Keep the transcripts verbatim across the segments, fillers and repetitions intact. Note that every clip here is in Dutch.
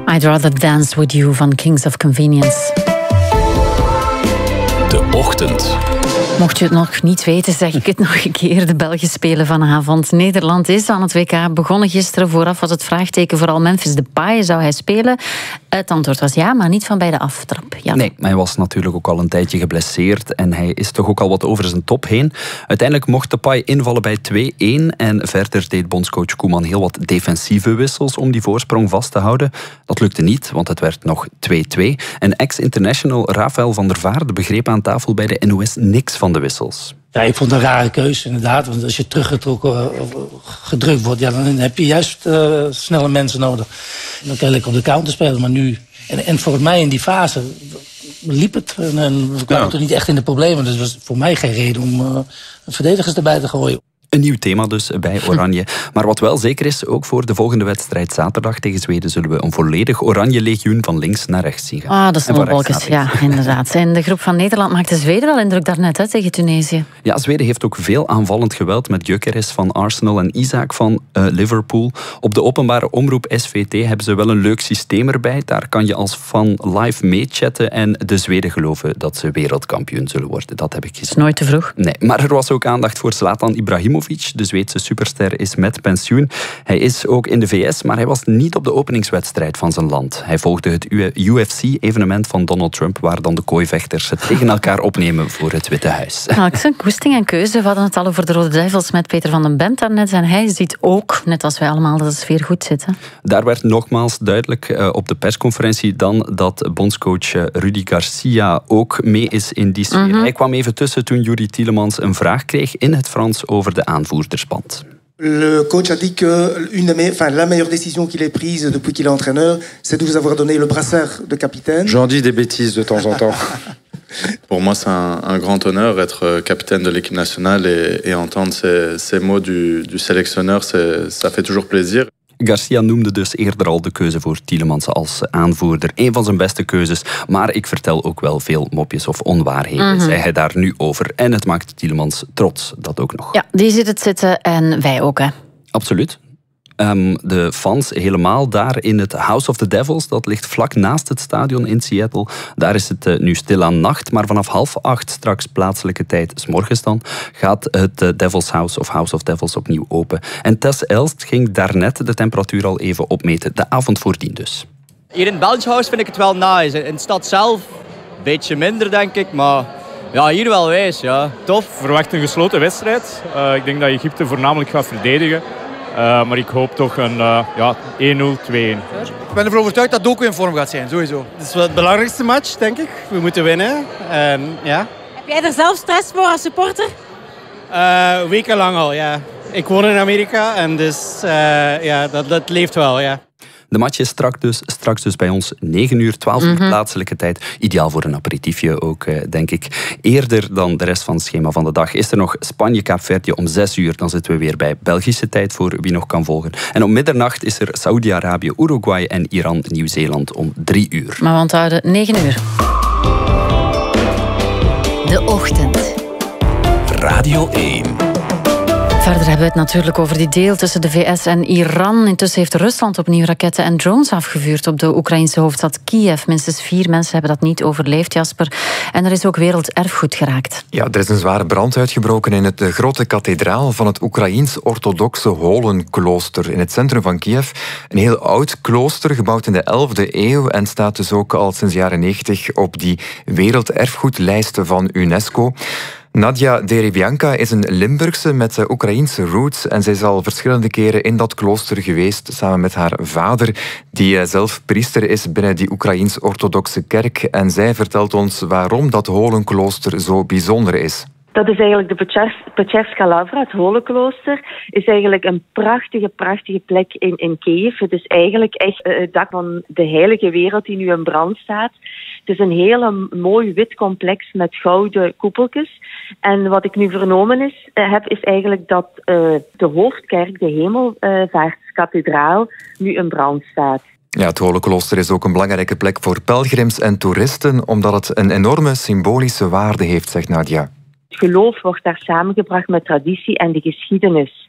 I'd Rather Dance With You van Kings of Convenience. De Ochtend. Mocht je het nog niet weten, zeg ik het nog een keer. De Belgen spelen vanavond. Nederland is aan het W K begonnen gisteren. Vooraf was het vraagteken vooral Memphis Depay. Zou hij spelen? Het antwoord was ja, maar niet van bij de aftrap. Ja. Nee, maar hij was natuurlijk ook al een tijdje geblesseerd. En hij is toch ook al wat over zijn top heen. Uiteindelijk mocht Depay invallen bij twee-een. En verder deed bondscoach Koeman heel wat defensieve wissels om die voorsprong vast te houden. Dat lukte niet, want het werd nog twee-twee. En ex-international Rafael van der Vaart begreep aan tafel bij de N O S niks van de wissels. Ja, ik vond het een rare keuze inderdaad. Want als je teruggetrokken of gedrukt wordt, ja, dan heb je juist uh, snelle mensen nodig. Dan kan je lekker op de counter spelen. Maar nu, en, en voor mij in die fase liep het. En, en we kwamen ja. toch niet echt in de problemen. Dus het was voor mij geen reden om uh, verdedigers erbij te gooien. Een nieuw thema dus bij Oranje. Maar wat wel zeker is, ook voor de volgende wedstrijd zaterdag tegen Zweden zullen we een volledig Oranje legioen van links naar rechts zien gaan. Ah, dat is nog wolkjes, ja, inderdaad. En de groep van Nederland maakte Zweden wel indruk daarnet hè, tegen Tunesië. Ja, Zweden heeft ook veel aanvallend geweld met Gyökeres van Arsenal en Isaac van uh, Liverpool. Op de openbare omroep S V T hebben ze wel een leuk systeem erbij. Daar kan je als fan live meechatten en de Zweden geloven dat ze wereldkampioen zullen worden. Dat heb ik gezien. Dat is nooit te vroeg. Nee, maar er was ook aandacht voor Zlatan Ibrahimovic. De Zweedse superster is met pensioen. Hij is ook in de V S, maar hij was niet op de openingswedstrijd van zijn land. Hij volgde het U F C-evenement van Donald Trump, waar dan de kooivechters het tegen elkaar opnemen voor het Witte Huis. Alex, koesting en keuze. We hadden het al over de Rode Duivels met Peter van den Bent daarnet. En hij ziet ook, net als wij allemaal, dat de sfeer goed zit. Hè? Daar werd nogmaals duidelijk uh, op de persconferentie dan dat bondscoach uh, Rudi Garcia ook mee is in die sfeer. Mm-hmm. Hij kwam even tussen toen Juri Tielemans een vraag kreeg in het Frans over de aanvoerdersband. Le coach a dit que une des enfin, la meilleure décision qu'il ait prise depuis qu'il est entraîneur, c'est de vous avoir donné le brassard de capitaine. J'en dis des bêtises de temps en temps. Pour moi, c'est un, un grand honneur être capitaine de l'équipe nationale et, et entendre ces, ces mots du, du sélectionneur, ça fait toujours plaisir. Garcia noemde dus eerder al de keuze voor Tielemans als aanvoerder. Een van zijn beste keuzes. Maar ik vertel ook wel veel mopjes of onwaarheden, mm-hmm. zei hij daar nu over. En het maakt Tielemans trots, dat ook nog. Ja, die zit het zitten en wij ook, hè. Absoluut. Um, de fans helemaal daar in het House of the Devils. Dat ligt vlak naast het stadion in Seattle. Daar is het uh, nu stil aan nacht. Maar vanaf half acht, straks plaatselijke tijd, 's morgens dan, gaat het uh, Devils House of House of Devils opnieuw open. En Tess Elst ging daarnet de temperatuur al even opmeten. De avond voordien dus. Hier in het Belgisch House vind ik het wel nice. In de stad zelf een beetje minder, denk ik. Maar ja, hier wel wijs, ja. Tof. Ik verwacht een gesloten wedstrijd. Uh, ik denk dat Egypte voornamelijk gaat verdedigen. Uh, maar ik hoop toch een uh, ja, één nul, twee-een. Ik ben ervan overtuigd dat Doku in vorm gaat zijn, sowieso. Het is wel het belangrijkste match, denk ik. We moeten winnen. En, ja. Heb jij er zelf stress voor als supporter? Uh, wekenlang al, ja. Ik woon in Amerika en dus uh, ja, dat, dat leeft wel, ja. De match is straks dus, straks dus bij ons negen uur, twaalf uur mm-hmm. plaatselijke tijd. Ideaal voor een aperitiefje ook, denk ik. Eerder dan de rest van het schema van de dag is er nog Spanje-Kaapverdië om zes uur. Dan zitten we weer bij Belgische tijd voor wie nog kan volgen. En om middernacht is er Saoedi-Arabië, Uruguay en Iran-Nieuw-Zeeland om drie uur. Maar we onthouden negen uur. De Ochtend. Radio één. Verder hebben we het natuurlijk over die deal tussen de V S en Iran. Intussen heeft Rusland opnieuw raketten en drones afgevuurd op de Oekraïnse hoofdstad Kiev. Minstens vier mensen hebben dat niet overleefd, Jasper. En er is ook werelderfgoed geraakt. Ja, er is een zware brand uitgebroken in het grote kathedraal van het Oekraïens-orthodoxe Holenklooster in het centrum van Kiev. Een heel oud klooster, gebouwd in de elfde eeuw en staat dus ook al sinds de jaren negentig op die werelderfgoedlijst van UNESCO. Nadia Derebianka is een Limburgse met Oekraïense roots en zij is al verschillende keren in dat klooster geweest samen met haar vader, die zelf priester is binnen die Oekraïens-orthodoxe kerk. En zij vertelt ons waarom dat Holenklooster zo bijzonder is. Dat is eigenlijk de Pechevska Lavra, het Holenklooster, is eigenlijk een prachtige, prachtige plek in, in Kiev. Het is eigenlijk echt het dak van de heilige wereld die nu in brand staat. Het is een hele mooi wit complex met gouden koepeltjes. En wat ik nu vernomen is, uh, heb, is eigenlijk dat uh, de hoofdkerk, de Hemelvaartskathedraal, nu in brand staat. Ja, het Holenklooster is ook een belangrijke plek voor pelgrims en toeristen, omdat het een enorme symbolische waarde heeft, zegt Nadia. Het geloof wordt daar samengebracht met traditie en de geschiedenis.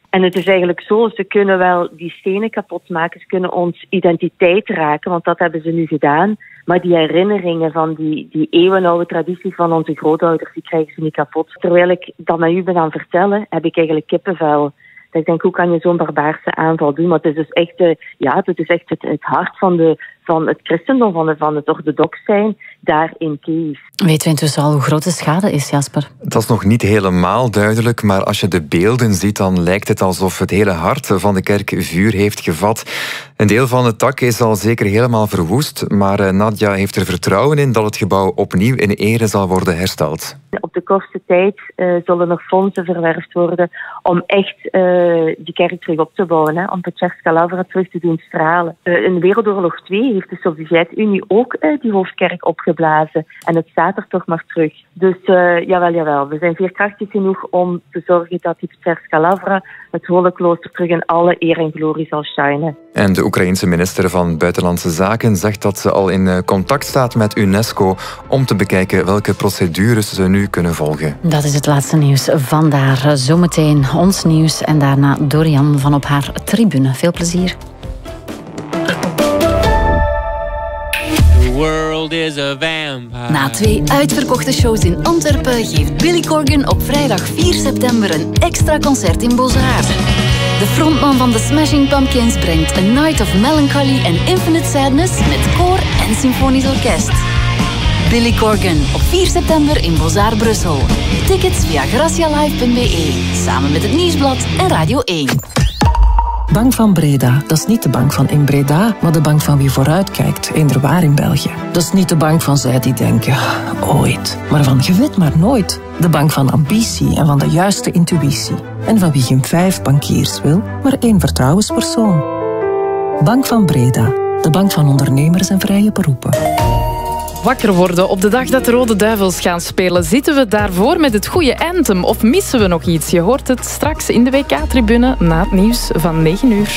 En het is eigenlijk zo, ze kunnen wel die stenen kapot maken, ze kunnen ons identiteit raken, want dat hebben ze nu gedaan. Maar die herinneringen van die, die eeuwenoude tradities van onze grootouders, die krijgen ze niet kapot. Terwijl ik dat met u ben aan vertellen, heb ik eigenlijk kippenvel. Ik denk, hoe kan je zo'n barbaarse aanval doen? Maar het is dus echt, de, ja, het, is echt het, het hart van, de, van het christendom, van, de, van het orthodox zijn, daar in Kiev. Weten we intussen al hoe groot de schade is, Jasper? Dat is nog niet helemaal duidelijk, maar als je de beelden ziet, dan lijkt het alsof het hele hart van de kerk vuur heeft gevat. Een deel van het dak is al zeker helemaal verwoest, maar Nadia heeft er vertrouwen in dat het gebouw opnieuw in ere zal worden hersteld. Op de kortste tijd uh, zullen nog fondsen verwerft worden om echt uh, die kerk terug op te bouwen, hè, om Peczerska Lavra terug te doen stralen. Uh, in Wereldoorlog twee heeft de Sovjet-Unie ook uh, die hoofdkerk opgeblazen en het staat er toch maar terug. Dus uh, jawel, jawel, we zijn veerkrachtig genoeg om te zorgen dat die Peczerska Lavra, het Holenklooster, terug in alle eer en glorie zal shinen. En de Oekraïense minister van Buitenlandse Zaken zegt dat ze al in contact staat met UNESCO om te bekijken welke procedures ze nu kunnen volgen. Dat is het laatste nieuws vandaar. Zometeen ons nieuws en daarna Dorian van op haar tribune. Veel plezier. Na twee uitverkochte shows in Antwerpen geeft Billy Corgan op vrijdag vier september een extra concert in Beaux-Arts. De frontman van de Smashing Pumpkins brengt A Night of Melancholy and Infinite Sadness met koor en symfonisch orkest. Billy Corgan op vier september in Beaux-Arts Brussel. Tickets via gracialive punt b e, samen met het Nieuwsblad en Radio één. Bank van Breda, dat is niet de bank van in Breda, maar de bank van wie vooruitkijkt, eender waar in België. Dat is niet de bank van zij die denken, ooit, maar van je weet maar nooit. De bank van ambitie en van de juiste intuïtie. En van wie geen vijf bankiers wil, maar één vertrouwenspersoon. Bank van Breda, de bank van ondernemers en vrije beroepen. Wakker worden op de dag dat de Rode Duivels gaan spelen. Zitten we daarvoor met het goede anthem of missen we nog iets? Je hoort het straks in de W K-tribune na het nieuws van negen uur.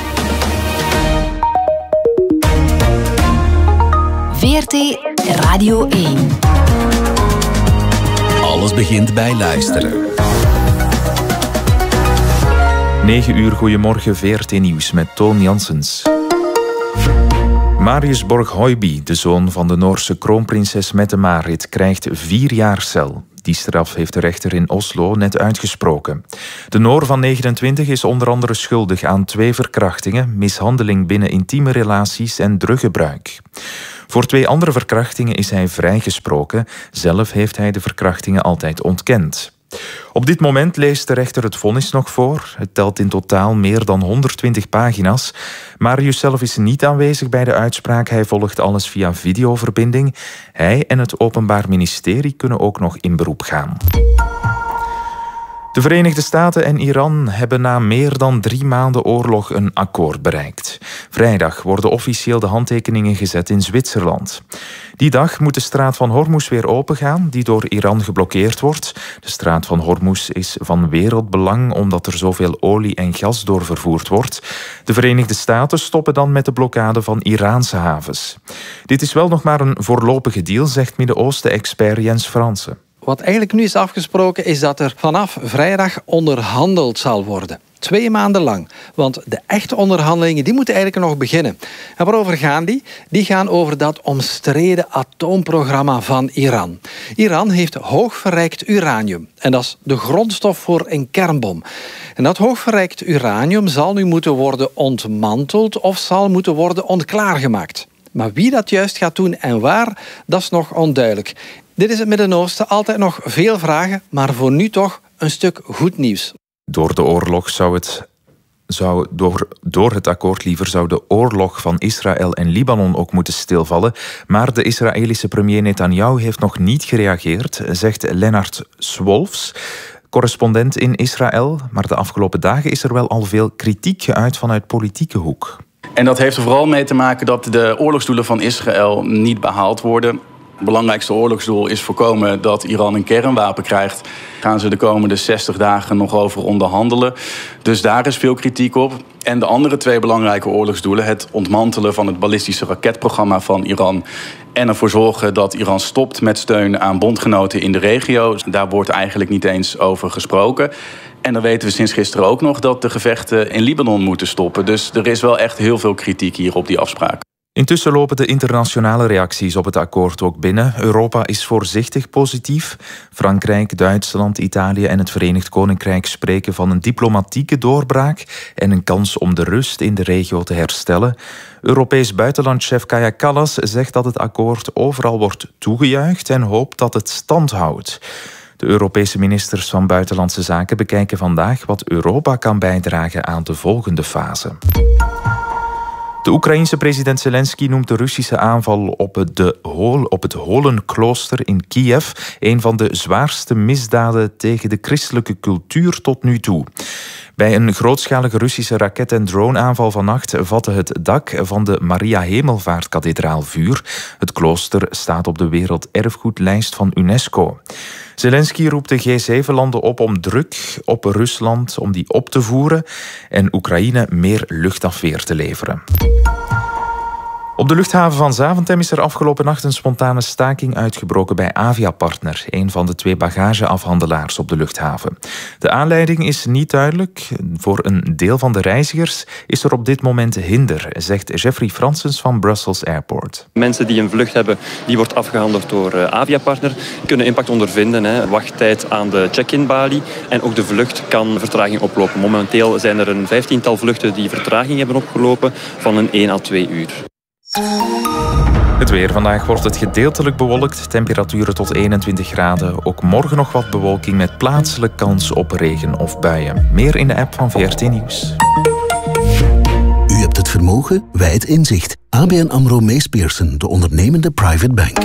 V R T Radio één. Alles begint bij luisteren. negen uur, goedemorgen, V R T Nieuws met Toon Janssens. Marius Borg-Høiby, de zoon van de Noorse kroonprinses Mette-Marit, krijgt vier jaar cel. Die straf heeft de rechter in Oslo net uitgesproken. De Noor van negenentwintig is onder andere schuldig aan twee verkrachtingen, mishandeling binnen intieme relaties en druggebruik. Voor twee andere verkrachtingen is hij vrijgesproken. Zelf heeft hij de verkrachtingen altijd ontkend. Op dit moment leest de rechter het vonnis nog voor. Het telt in totaal meer dan honderdtwintig pagina's. Marius zelf is niet aanwezig bij de uitspraak. Hij volgt alles via videoverbinding. Hij en het Openbaar Ministerie kunnen ook nog in beroep gaan. De Verenigde Staten en Iran hebben na meer dan drie maanden oorlog een akkoord bereikt. Vrijdag worden officieel de handtekeningen gezet in Zwitserland. Die dag moet de straat van Hormuz weer opengaan, die door Iran geblokkeerd wordt. De straat van Hormuz is van wereldbelang omdat er zoveel olie en gas doorvervoerd wordt. De Verenigde Staten stoppen dan met de blokkade van Iraanse havens. Dit is wel nog maar een voorlopige deal, zegt Midden-Oosten-expert Jens Fransen. Wat eigenlijk nu is afgesproken is dat er vanaf vrijdag onderhandeld zal worden. Twee maanden lang. Want de echte onderhandelingen die moeten eigenlijk nog beginnen. En waarover gaan die? Die gaan over dat omstreden atoomprogramma van Iran. Iran heeft hoogverrijkt uranium. En dat is de grondstof voor een kernbom. En dat hoogverrijkt uranium zal nu moeten worden ontmanteld of zal moeten worden ontklaargemaakt. Maar wie dat juist gaat doen en waar, dat is nog onduidelijk. Dit is het Midden-Oosten, altijd nog veel vragen, maar voor nu toch een stuk goed nieuws. Door de oorlog zou het... Zou door, door het akkoord liever zou de oorlog van Israël en Libanon ook moeten stilvallen. Maar de Israëlische premier Netanyahu heeft nog niet gereageerd, zegt Lennart Swolfs, correspondent in Israël. Maar de afgelopen dagen is er wel al veel kritiek geuit vanuit politieke hoek. En dat heeft er vooral mee te maken dat de oorlogsdoelen van Israël niet behaald worden. Het belangrijkste oorlogsdoel is voorkomen dat Iran een kernwapen krijgt. Gaan ze de komende zestig dagen nog over onderhandelen. Dus daar is veel kritiek op. En de andere twee belangrijke oorlogsdoelen, het ontmantelen van het ballistische raketprogramma van Iran en ervoor zorgen dat Iran stopt met steun aan bondgenoten in de regio. Daar wordt eigenlijk niet eens over gesproken. En dan weten we sinds gisteren ook nog dat de gevechten in Libanon moeten stoppen. Dus er is wel echt heel veel kritiek hier op die afspraak. Intussen lopen de internationale reacties op het akkoord ook binnen. Europa is voorzichtig positief. Frankrijk, Duitsland, Italië en het Verenigd Koninkrijk spreken van een diplomatieke doorbraak en een kans om de rust in de regio te herstellen. Europees buitenlandchef Kaja Kallas zegt dat het akkoord overal wordt toegejuicht en hoopt dat het stand houdt. De Europese ministers van Buitenlandse Zaken bekijken vandaag wat Europa kan bijdragen aan de volgende fase. De Oekraïense president Zelensky noemt de Russische aanval op het, de Hol, op het Holenklooster in Kiev een van de zwaarste misdaden tegen de christelijke cultuur tot nu toe. Bij een grootschalige Russische raket- en droneaanval vannacht vatte het dak van de Maria Hemelvaartkathedraal vuur. Het klooster staat op de werelderfgoedlijst van UNESCO. Zelensky roept de G zeven landen op om druk op Rusland om die op te voeren en Oekraïne meer luchtafweer te leveren. Op de luchthaven van Zaventem is er afgelopen nacht een spontane staking uitgebroken bij Aviapartner, een van de twee bagageafhandelaars op de luchthaven. De aanleiding is niet duidelijk. Voor een deel van de reizigers is er op dit moment hinder, zegt Jeffrey Francis van Brussels Airport. Mensen die een vlucht hebben, die wordt afgehandeld door Aviapartner, kunnen impact ondervinden. Hè. Wachttijd aan de check-in balie en ook de vlucht kan vertraging oplopen. Momenteel zijn er een vijftiental vluchten die vertraging hebben opgelopen van een één à twee uur. Het weer. Vandaag wordt het gedeeltelijk bewolkt. Temperaturen tot eenentwintig graden. Ook morgen nog wat bewolking met plaatselijk kans op regen of buien. Meer in de app van V R T Nieuws. U hebt het vermogen, wij het inzicht. A B N AMRO Mees Pierson, de ondernemende private bank.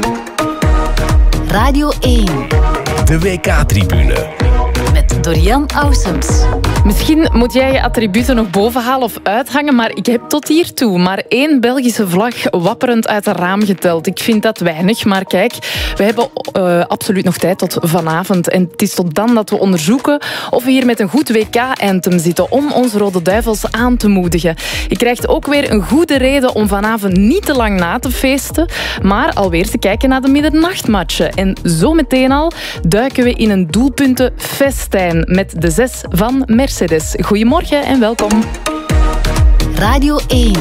Radio één. De W K-tribune. Met Dorian Aussems. Misschien moet jij je attributen nog bovenhalen of uithangen, maar ik heb tot hiertoe maar één Belgische vlag wapperend uit een raam geteld. Ik vind dat weinig, maar kijk, we hebben uh, absoluut nog tijd tot vanavond. En het is tot dan dat we onderzoeken of we hier met een goed W K-anthem zitten om onze Rode Duivels aan te moedigen. Je krijgt ook weer een goede reden om vanavond niet te lang na te feesten, maar alweer te kijken naar de middernachtmatchen. En zo meteen al duiken we in een doelpuntenfestijn met de zes van Mercedes. Goedemorgen en welkom. Radio één.